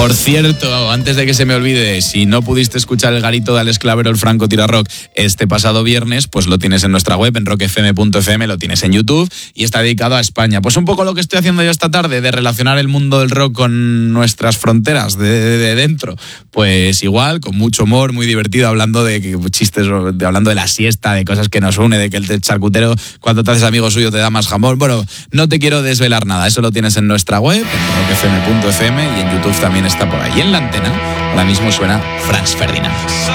Por cierto, antes de que se me olvide, si no pudiste escuchar el garito de Alex Clavero, el Franco Tira Rock, este pasado viernes, pues lo tienes en nuestra web, en rockfm.fm, lo tienes en YouTube y está dedicado a España. Pues un poco lo que estoy haciendo yo esta tarde, de relacionar el mundo del rock con nuestras fronteras de dentro. Pues igual, con mucho humor, muy divertido, hablando de chistes, hablando de la siesta, de cosas que nos une, de que el charcutero, cuando te haces amigo suyo, te da más jamón. Bueno, no te quiero desvelar nada, eso lo tienes en nuestra web, en rockfm.fm, y en YouTube también está por ahí. En la antena, ahora mismo suena Franz Ferdinand.